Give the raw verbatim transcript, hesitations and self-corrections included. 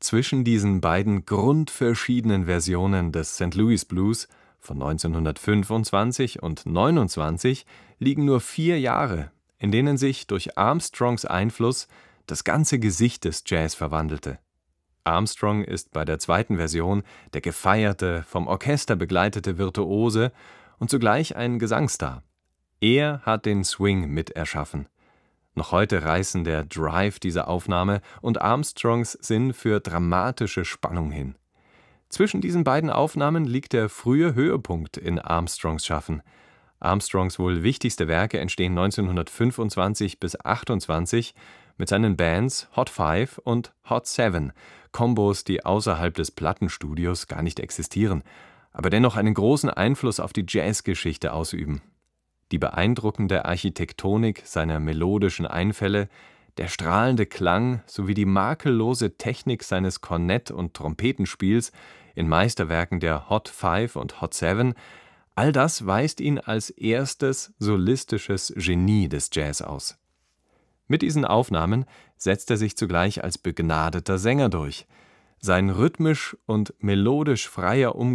Zwischen diesen beiden grundverschiedenen Versionen des Saint Louis Blues von neunzehnhundertfünfundzwanzig und neunundzwanzig liegen nur vier Jahre, in denen sich durch Armstrongs Einfluss das ganze Gesicht des Jazz verwandelte. Armstrong ist bei der zweiten Version der gefeierte, vom Orchester begleitete Virtuose und zugleich ein Gesangsstar. Er hat den Swing mit erschaffen. Noch heute reißen der Drive dieser Aufnahme und Armstrongs Sinn für dramatische Spannung hin. Zwischen diesen beiden Aufnahmen liegt der frühe Höhepunkt in Armstrongs Schaffen. Armstrongs wohl wichtigste Werke entstehen neunzehnhundertfünfundzwanzig bis achtundzwanzig mit seinen Bands Hot Five und Hot Seven, Kombos, die außerhalb des Plattenstudios gar nicht existieren, aber dennoch einen großen Einfluss auf die Jazzgeschichte ausüben. Die beeindruckende Architektonik seiner melodischen Einfälle, der strahlende Klang sowie die makellose Technik seines Kornett- und Trompetenspiels in Meisterwerken der Hot Five und Hot Seven, all das weist ihn als erstes solistisches Genie des Jazz aus. Mit diesen Aufnahmen setzt er sich zugleich als begnadeter Sänger durch. Sein rhythmisch und melodisch freier Umgang